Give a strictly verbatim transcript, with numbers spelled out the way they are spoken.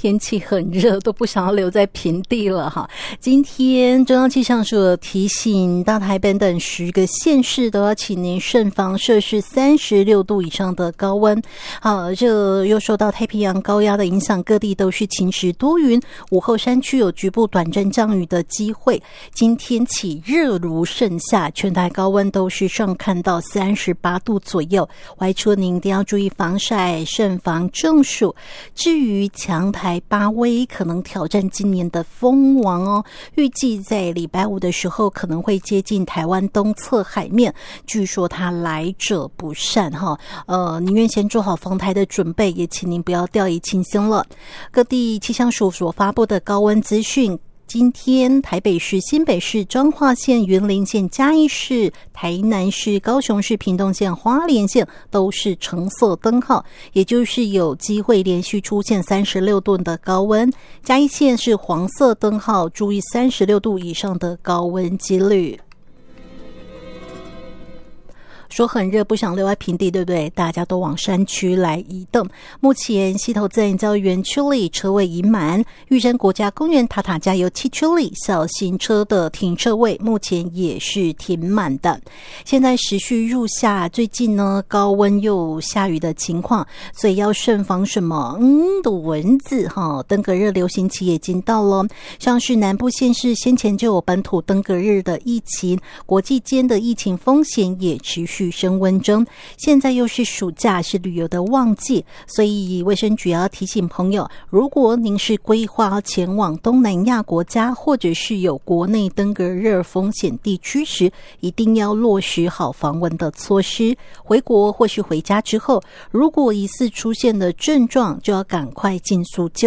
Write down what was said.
天气很热，都不想要留在平地了哈。今天中央气象署提醒，大台北等十个县市都要请您慎防摄氏三十六度以上的高温。好，这又受到太平洋高压的影响，各地都是晴时多云，午后山区有局部短暂降雨的机会。今天起热如盛夏，全台高温都是上看到三十八度左右，外出您一定要注意防晒，慎防中暑。至于强台巴威可能挑战今年的风王哦，预计在礼拜五的时候可能会接近台湾东侧海面，据说它来者不善哈，呃，宁愿先做好防台的准备，也请您不要掉以轻心了。各地气象署所发布的高温资讯，今天台北市、新北市、彰化县、云林县、嘉义市、台南市、高雄市、屏东县、花莲县都是橙色灯号，也就是有机会连续出现三十六度的高温。嘉义县是黄色灯号，注意三十六度以上的高温几率。说很热，不想留在平地，对不对？大家都往山区来移动。目前溪头自然教育园区里车位已满，玉山国家公园塔塔加油气区里小型车的停车位目前也是停满的。现在时序入夏，最近呢高温又下雨的情况，所以要慎防什么？嗯的蚊子哈。登革热流行期已经到了，像是南部县市先前就有本土登革热的疫情，国际间的疫情风险也持续升温中，现在又是暑假，是旅游的旺季，所以卫生局要提醒朋友，如果您是规划前往东南亚国家，或者是有国内登革热风险地区时，一定要落实好防蚊的措施。回国或是回家之后，如果疑似出现的症状，就要赶快尽速就